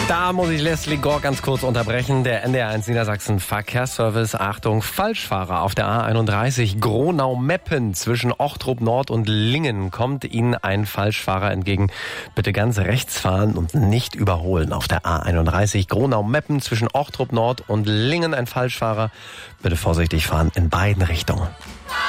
Da muss ich Leslie Gore ganz kurz unterbrechen. Der NDR1 Niedersachsen Verkehrsservice. Achtung, Falschfahrer auf der A31 Gronau-Meppen zwischen Ochtrup Nord und Lingen. Kommt Ihnen ein Falschfahrer entgegen, bitte ganz rechts fahren und nicht überholen. Auf der A31 Gronau-Meppen zwischen Ochtrup Nord und Lingen ein Falschfahrer. Bitte vorsichtig fahren in beiden Richtungen.